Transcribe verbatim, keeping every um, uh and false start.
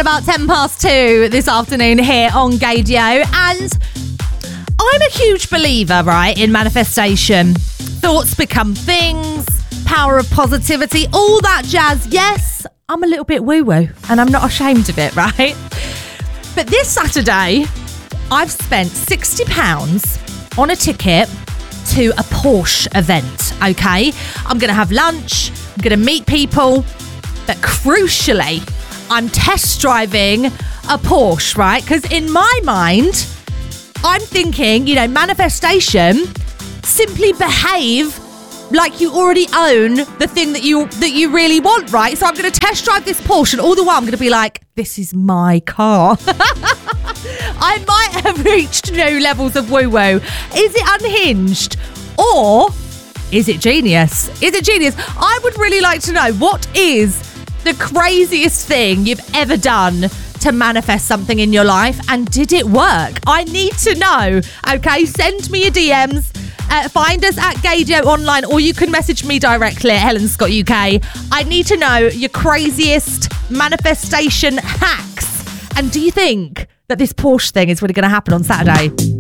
about ten past two this afternoon here on Gaydio. And I'm a huge believer, right, in manifestation. Thoughts become things, power of positivity, all that jazz. Yes, I'm a little bit woo-woo and I'm not ashamed of it, right? But this Saturday, I've spent sixty pounds on a ticket to a Porsche event, okay? I'm going to have lunch, I'm going to meet people, but crucially, I'm test driving a Porsche, right? Because in my mind, I'm thinking, you know, manifestation, simply behave like you already own the thing that you that you really want, right? So I'm going to test drive this Porsche, and all the while I'm going to be like, this is my car. I might have reached new levels of woo-woo. Is it unhinged? Or is it genius? Is it genius? I would really like to know, what is the craziest thing you've ever done to manifest something in your life, and did it work? I need to know. Okay, send me your D Ms. Uh, find us at Gaydio Online, or you can message me directly at Helen Scott U K. I need to know your craziest manifestation hacks. And do you think that this Porsche thing is really going to happen on Saturday?